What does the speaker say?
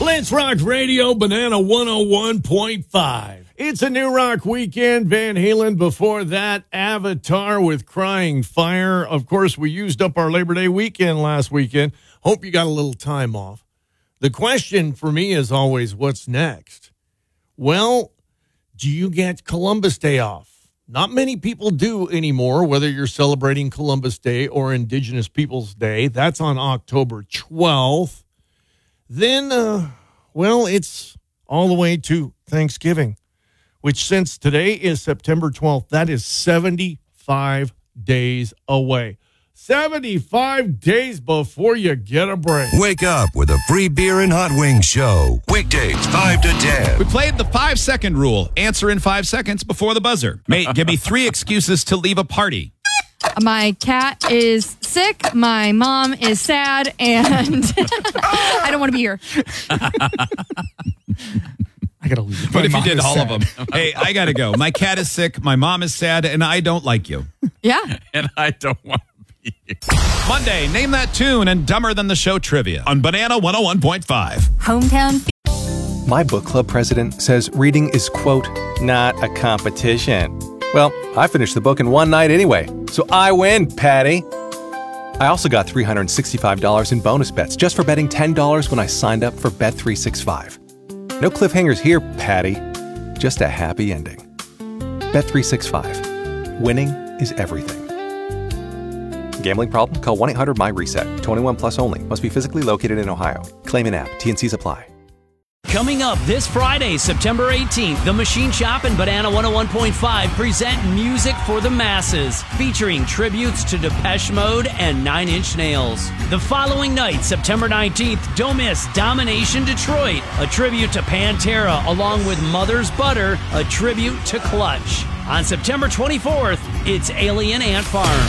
Let's Rock Radio, Banana 101.5. It's a new rock weekend. Van Halen before that, Avatar with Crying Fire. Of course, we used up our Labor Day weekend last weekend. Hope you got a little time off. The question for me is always, what's next? Well, do you get Columbus Day off? Not many people do anymore, whether you're celebrating Columbus Day or Indigenous Peoples Day. That's on October 12th. Then, it's all the way to Thanksgiving, which since today is September 12th, that is 75 days away. 75 days before you get a break. Wake up with a free beer and hot wings show. Weekdays, 5 to 10. We played the 5-second rule. Answer in 5 seconds before the buzzer. Mate, give me 3 excuses to leave a party. My cat is sick, my mom is sad, and I don't want to be here. I gotta leave. What if you did all of them? Hey, I gotta go. My cat is sick, my mom is sad, and I don't like you. Yeah. And I don't want to be here. Monday, name that tune and Dumber Than the Show trivia on Banana 101.5. Hometown. My book club president says reading is, quote, not a competition. Well, I finished the book in one night anyway, so I win, Patty. I also got $365 in bonus bets just for betting $10 when I signed up for Bet365. No cliffhangers here, Patty. Just a happy ending. Bet365. Winning is everything. Gambling problem? Call 1-800-MY-RESET. 21 plus only. Must be physically located in Ohio. Claim in app. T&Cs apply. Coming up this Friday, September 18th, the Machine Shop and Banana 101.5 present Music for the Masses, featuring tributes to Depeche Mode and Nine Inch Nails. The following night, September 19th, don't miss Domination Detroit, a tribute to Pantera, along with Mother's Butter, a tribute to Clutch. On September 24th, it's Alien Ant Farm.